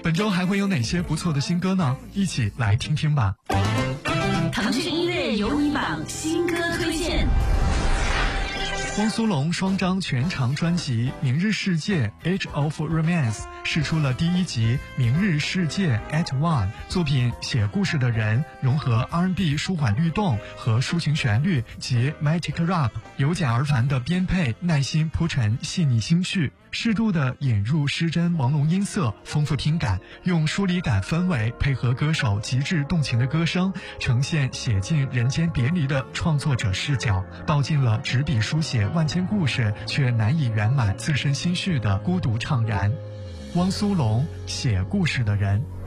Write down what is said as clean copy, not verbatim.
本周还会有哪些不错的新歌呢？一起来听听吧。 腾讯音乐有你榜新歌推荐。 汪苏泷双张全长专辑《明日世界 Age of Romance》释出了第1集《明日世界 At One》，作品写故事的人融合 R&B 舒缓律动和抒情旋律及 Magic Rap， 由简而繁的编配耐心铺陈细腻心绪，适度的引入失真朦胧音色，丰富听感，用疏离感氛围配合歌手极致动情的歌声，呈现写尽人间别离的创作者视角，道尽了执笔书写万千故事却难以圆满自身心绪的孤独怅然。汪苏泷，写故事的人。